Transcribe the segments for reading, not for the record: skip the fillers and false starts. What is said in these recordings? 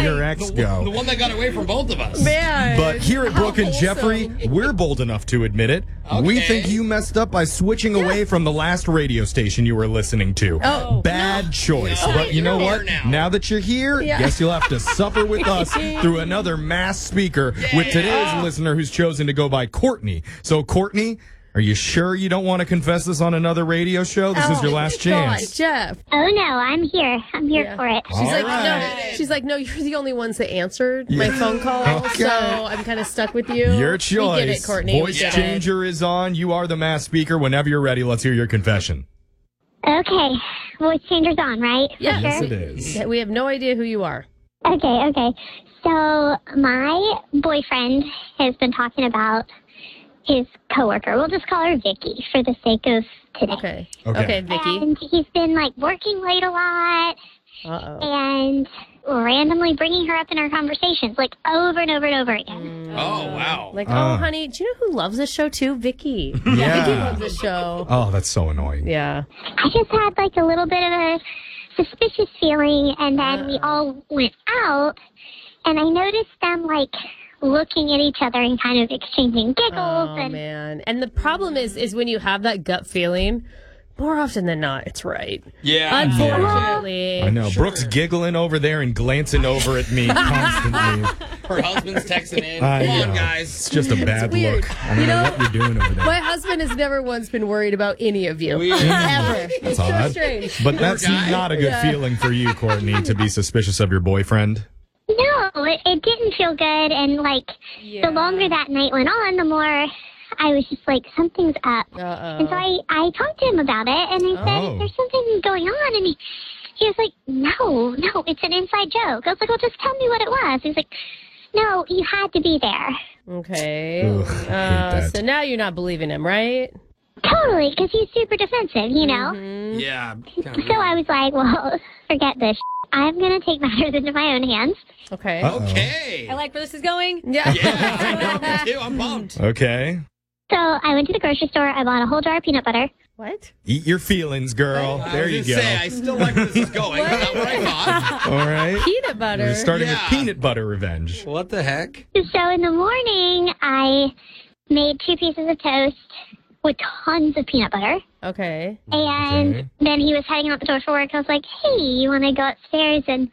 your ex go? The one that got away from both of us. Man. But here at Brooke and Jeffrey, we're bold enough to admit it. We think you messed up by switching away from the last radio station you were listening to. Bad choice. No. But you know You're what? here now. Now that you're here, guess you'll have to suffer with us through another mass speaker with today's listener who's chosen to go by Courtney. So, Courtney, are you sure you don't want to confess this on another radio show? This is your last chance. God, Jeff. Oh, no, I'm here. I'm here for it. She's like, no, you're the only ones that answered my phone call, Okay. so I'm kind of stuck with you. Your choice. We get it, Courtney. Voice changer is on. You are the mass speaker. Whenever you're ready, let's hear your confession. Okay. Voice changer's on, right? Yeah. For Yes, sure? it is. We have no idea who you are. Okay. So my boyfriend has been talking about his coworker. We'll just call her Vicky for the sake of today. Okay, Vicky. And he's been like working late a lot and randomly bringing her up in our conversations, like over and over and over again. Oh, wow. Like, honey, do you know who loves this show too? Vicky. Yeah. Vicky loves this show. Oh, that's so annoying. Yeah. I just had like a little bit of a suspicious feeling, and then we all went out, and I noticed them like looking at each other and kind of exchanging giggles. Oh, and man. And the problem is when you have that gut feeling, more often than not, it's right. Yeah. Unfortunately. I know. Brooke's giggling over there and glancing over at me constantly. Her husband's texting in. I Come on, know. guys. It's just a bad weird. look. I don't know what you're doing over there. My husband has never once been worried about any of you. Weird. Ever. It's so odd. strange. But that's guy. not a good feeling for you, Courtney, to be suspicious of your boyfriend. no, it didn't feel good, and like the longer that night went on, the more I was just like, something's up. And so I talked to him about it, and I said, there's something going on, and he was like, no, it's an inside joke. I was like, well, just tell me what it was. He's like, no, you had to be there. Okay. Ugh, I hate that. So now you're not believing him, right? Totally, because he's super defensive, you know? Yeah. So I was like, well, forget this. I'm going to take matters into my own hands. Okay. Okay. I like where this is going. Yeah. Yeah, I know, too. I'm pumped. Okay. So I went to the grocery store. I bought a whole jar of peanut butter. What? Eat your feelings, girl. There you go. I still like where this is going. That's not what I thought. All right. Peanut butter. We're starting with Yeah. peanut butter revenge. What the heck? So in the morning, I made 2 pieces of toast with tons of peanut butter. Okay. And Okay. then he was heading out the door for work. I was like, hey, you want to go upstairs and,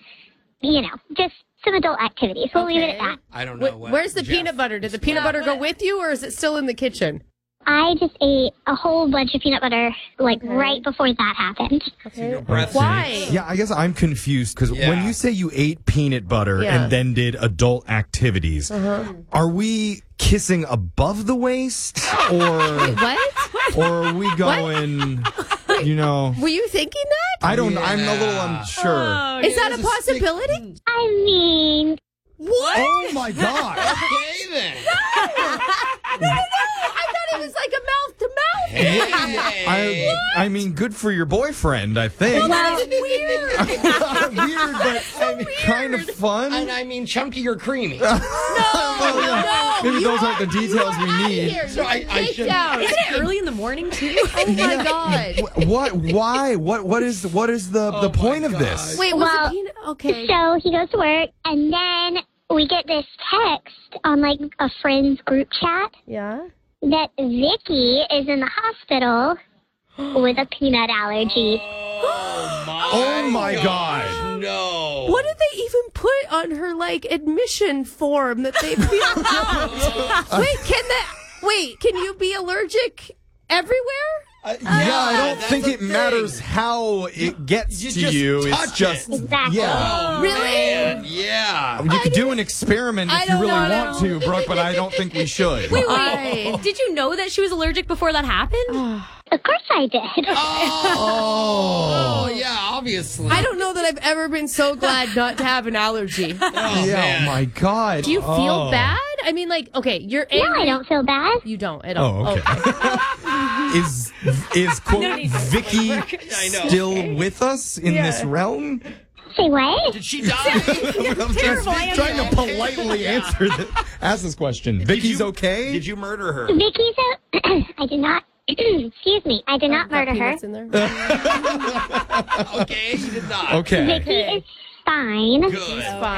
just some adult activities. We'll leave it at that. I don't know. Where's the peanut butter? Did the peanut butter go with you, or is it still in the kitchen? I just ate a whole bunch of peanut butter, right before that happened. Okay. breath. Why? Yeah, I guess I'm confused because when you say you ate peanut butter Yeah. and then did adult activities, are we kissing above the waist or What? or are we going, Were you thinking that? I don't I'm a little unsure. Is that a possibility? I mean, What? Oh my god. Okay, then. I thought it was like a mouth to mouth. Hey. I mean, good for your boyfriend, I think. That's weird. Weird, but kind of fun. And I mean, chunky or creamy. Maybe those aren't the details we need. Here, So I should. down. Isn't it early in the morning too? Oh my god. What? Why? What is the point of this? Wait, was Well, it peanut? Okay. so he goes to work, and then we get this text on, a friend's group chat Yeah. that Vicky is in the hospital with a peanut allergy. Oh my god. No. What did they even put on her admission form that they filled out? Wait, can you be allergic everywhere? Yeah, I don't think it matters how it gets You to just you. It's touch just it. Exactly. yeah. Really? Man, yeah. You could do an experiment I if you don't really know. want to, Brooke, but I don't think we should. Why? Did you know that she was allergic before that happened? Of course I did. Oh, yeah, obviously. I don't know that I've ever been so glad not to have an allergy. Oh, Yeah, man. oh my god. Do you feel bad? I mean, okay, you're angry. No, I don't feel bad. You don't at all. Oh, okay. Is quote Vicky still with us in this realm? Say what? Did she die? I'm just trying to politely ask this question. Vicky's okay? Did you murder her? Vicky's I did not. Excuse me. I did not Got murder her. peanuts in there. Okay, you did not. Okay. Vicky is fine. Good. Fine.